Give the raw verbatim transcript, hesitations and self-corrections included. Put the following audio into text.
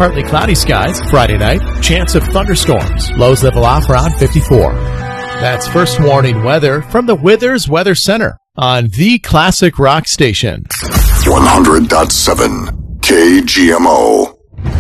Partly cloudy skies Friday night. Chance of thunderstorms. Lows level off around fifty-four. That's first warning weather from the Withers Weather Center on the Classic Rock Station. one hundred point seven K G M O.